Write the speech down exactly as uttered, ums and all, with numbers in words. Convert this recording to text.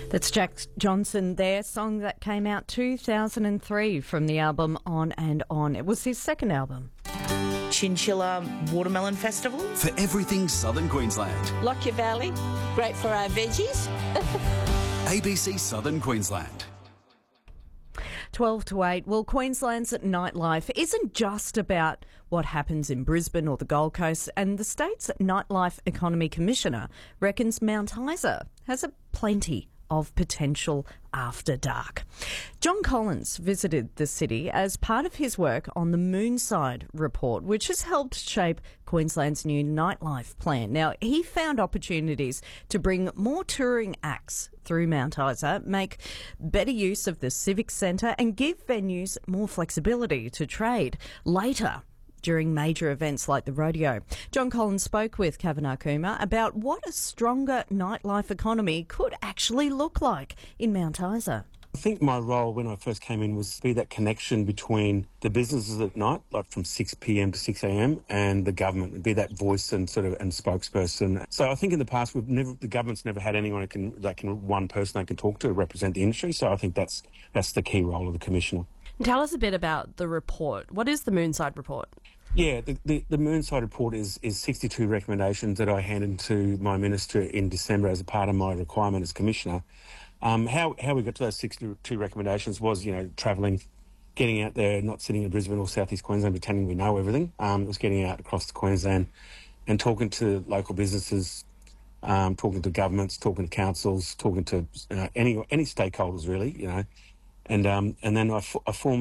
That's Jack Johnson, their song that came out two thousand three from the album On and On. It was his second album. Chinchilla Watermelon Festival. For everything Southern Queensland. Lockyer Valley, great for our veggies. A B C Southern Queensland. twelve to eight. Well, Queensland's nightlife isn't just about what happens in Brisbane or the Gold Coast, and the state's Nightlife Economy Commissioner reckons Mount Isa has a plenty of potential after dark. John Collins visited the city as part of his work on the Moonside Report, which has helped shape Queensland's new nightlife plan. Now, he found opportunities to bring more touring acts through Mount Isa, make better use of the Civic Centre and give venues more flexibility to trade later during major events like the rodeo. John Collins spoke with Kavanagh Kumar about what a stronger nightlife economy could actually look like in Mount Isa. I think my role when I first came in was to be that connection between the businesses at night, like from six p m to six a m, and the government, and be that voice and sort of and spokesperson. So I think in the past we've never, the government's never had anyone who can, they can one person they can talk to represent the industry. So I think that's that's the key role of the commissioner. Tell us a bit about the report. What is the Moonside Report? Yeah, the, the, the Moonside Report is, is sixty-two recommendations that I handed to my minister in December as a part of my requirement as Commissioner. Um, how, how we got to those sixty-two recommendations was, you know, travelling, getting out there, not sitting in Brisbane or South East Queensland pretending we know everything. Um, it was getting out across Queensland and talking to local businesses, um, talking to governments, talking to councils, talking to uh, any any stakeholders really, you know. And um, and then I, f- I formed